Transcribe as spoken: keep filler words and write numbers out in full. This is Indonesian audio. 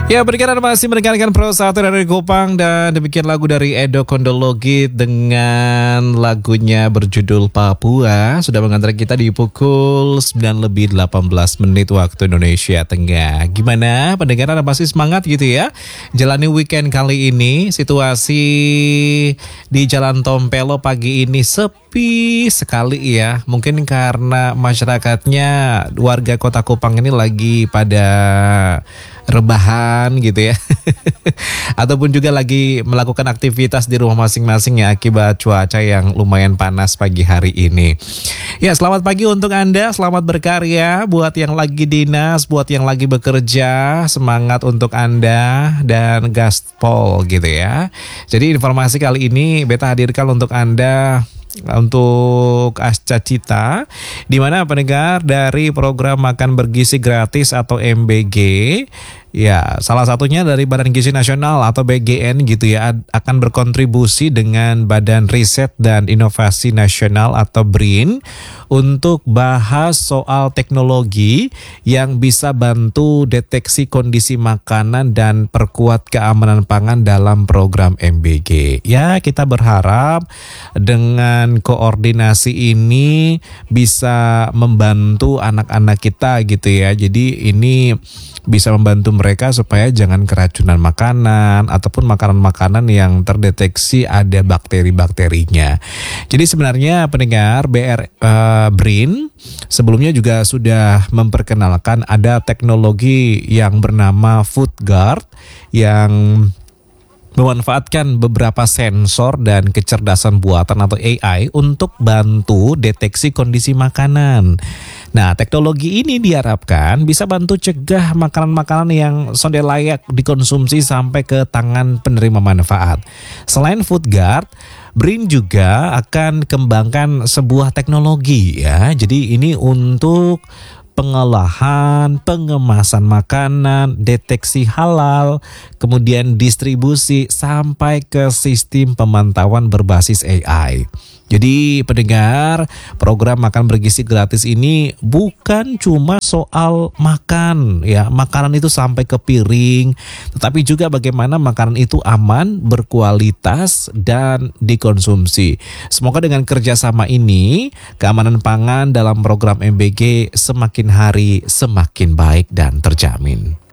Ya, berikan masih mendengarkan Pro satu dari Kupang dan demikian lagu dari Edo Kondologit dengan lagunya berjudul Papua sudah mengantar kita di pukul sembilan lebih delapan belas menit waktu Indonesia Tengah. Gimana pendengaran, masih semangat gitu ya? Jalani weekend kali ini, situasi di Jalan Tompelo pagi ini sepi sekali ya. Mungkin karena masyarakatnya, warga Kota Kupang ini lagi pada rebahan gitu ya. Ataupun juga lagi melakukan aktivitas di rumah masing-masing ya akibat cuaca yang lumayan panas pagi hari ini. Ya, selamat pagi untuk Anda, selamat berkarya buat yang lagi dinas, buat yang lagi bekerja, semangat untuk Anda dan gaspol gitu ya. Jadi informasi kali ini beta hadirkan untuk Anda untuk Asca Cita, di mana pendengar dari program makan bergizi gratis atau M B G. Ya, salah satunya dari Badan Gizi Nasional atau B G N gitu ya, akan berkontribusi dengan Badan Riset dan Inovasi Nasional atau B R I N untuk bahas soal teknologi yang bisa bantu deteksi kondisi makanan dan perkuat keamanan pangan dalam program M B G. Ya, kita berharap dengan koordinasi ini bisa membantu anak-anak kita gitu ya. Jadi ini bisa membantu mereka supaya jangan keracunan makanan ataupun makanan-makanan yang terdeteksi ada bakteri-bakterinya. Jadi sebenarnya pendengar B R, uh, B R I N sebelumnya juga sudah memperkenalkan ada teknologi yang bernama FoodGuard yang memanfaatkan beberapa sensor dan kecerdasan buatan atau A I untuk bantu deteksi kondisi makanan. Nah, teknologi ini diharapkan bisa bantu cegah makanan-makanan yang sudah layak dikonsumsi sampai ke tangan penerima manfaat. Selain FoodGuard, B R I N juga akan kembangkan sebuah teknologi ya. Jadi ini untuk pengolahan, pengemasan makanan, deteksi halal, kemudian distribusi sampai ke sistem pemantauan berbasis A I. Jadi pendengar, program makan bergizi gratis ini bukan cuma soal makan ya, makanan itu sampai ke piring, tetapi juga bagaimana makanan itu aman, berkualitas dan dikonsumsi. Semoga dengan kerjasama ini, keamanan pangan dalam program M B G semakin hari semakin baik dan terjamin.